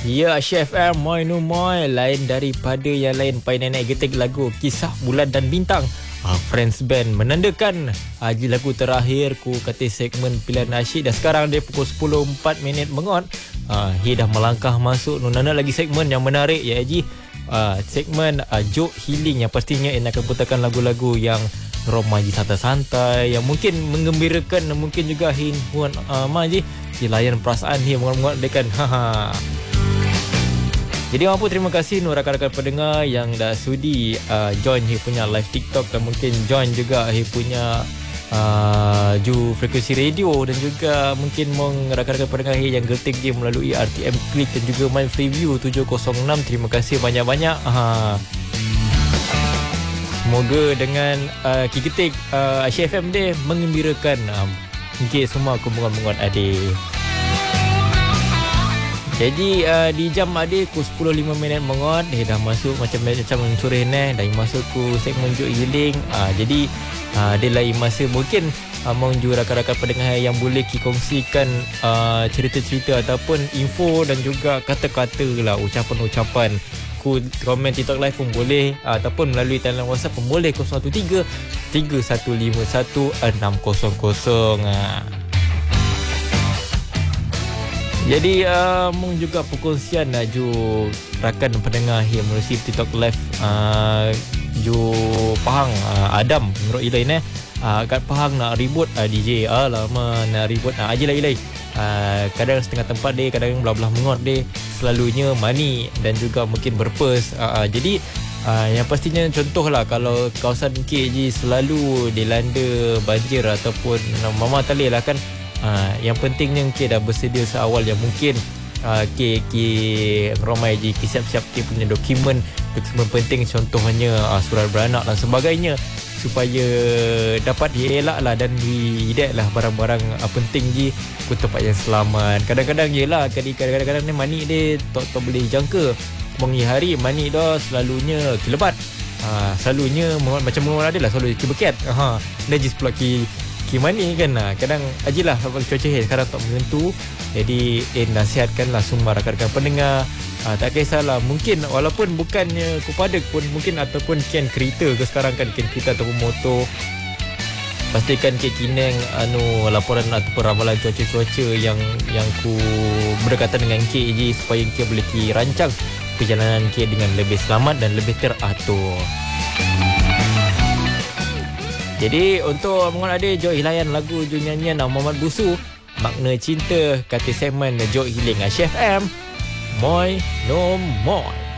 Ya, Chef M, moi nu moi. Lain daripada yang lain, pai nenek getik lagu Kisah Bulan dan Bintang. Friends Band menandakan lagu terakhir ku kata segmen pilihan nasyid. Dan sekarang dia pukul 10.04 mengot. Dia dah melangkah masuk nana lagi segmen yang menarik ya Haji. Segmen Joke Healing yang pastinya akan putarkan lagu-lagu yang romantis santai-santai, yang mungkin menggembirakan dan mungkin juga hiburan Haji. Layan perasaan dia menguat-nguatkan. Jadi mampu terima kasih rakan-rakan pendengar yang dah sudi join dia punya live TikTok dan mungkin join juga dia punya Ju frekuensi radio, dan juga mungkin rakan-rakan pendengar yang getik dia melalui RTM Click dan juga My Freeview 706. Terima kasih banyak-banyak. Semoga dengan Kigetik CFM dia mengembirakan mungkin semua kumpulan-kumpulan adik. Jadi di jam adik ku 10.05 mengot dia dah masuk macam sore ni, dah masuk ku segmen Joke Healing. Jadi dia lain masa mungkin mengunjur rakan-rakan pendengar yang boleh kongsikan cerita-cerita ataupun info dan juga kata-kata lah, ucapan-ucapan. Ku komen TikTok live pun boleh, ataupun melalui talian WhatsApp pun boleh 013 3151 600. Jadi mung juga perkongsian ju rakan pendengar yang melalui TikTok live ju Pahang Adam menurut ilai ni kat Pahang nak ribut DJ lama nak ribut ilai kadang setengah tempat dia, kadang belah-belah mengot dia, selalunya mani dan juga mungkin berpers. Jadi yang pastinya contohlah kalau kawasan KJ selalu dilanda banjir ataupun mama talih lah kan. Yang pentingnya kita dah bersedia seawal yang mungkin ramai je siap-siap punya dokumen penting, contohnya surat beranak dan sebagainya, supaya dapat dielak lah dan diidak lah barang-barang penting je ke tempat yang selamat. Kadang-kadang yelah, kadang-kadang ni mani dia tak boleh jangka. Mengi hari mani dah selalunya kilebat. Selalunya macam menurut dia lah selalu kibeket. Dia just pula mani kan. Kadang ajilah cuaca sekarang tak menentu. Jadi nasihatkanlah semua rakan-rakan pendengar, tak kisahlah, mungkin walaupun bukannya kupadak pun mungkin, ataupun kian kereta ke sekarang kan, kian kereta ataupun motor, pastikan kineng laporan ataupun ramalan cuaca yang ku berdekatan dengan KJ, supaya K boleh rancang perjalanan K dengan lebih selamat dan lebih teratur. Jadi untuk mengenai Joke Hilayan lagu nyanyian Muhammad Busu, Makna Cinta, kata segmen Joke Healing Chef M, moi no moi.